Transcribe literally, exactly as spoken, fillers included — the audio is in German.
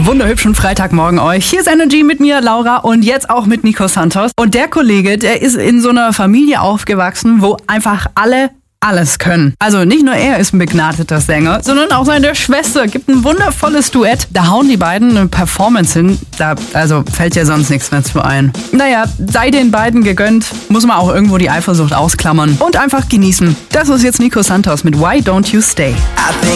Wunderhübschen Freitagmorgen euch. Hier ist Energy mit mir, Laura, und jetzt auch mit Nico Santos. Und der Kollege, der ist in so einer Familie aufgewachsen, wo einfach alle alles können. Also nicht nur er ist ein begnadeter Sänger, sondern auch seine Schwester gibt ein wundervolles Duett. Da hauen die beiden eine Performance hin, da also fällt ja sonst nichts mehr zu ein. Naja, sei den beiden gegönnt, muss man auch irgendwo die Eifersucht ausklammern und einfach genießen. Das ist jetzt Nico Santos mit Why Don't You Stay.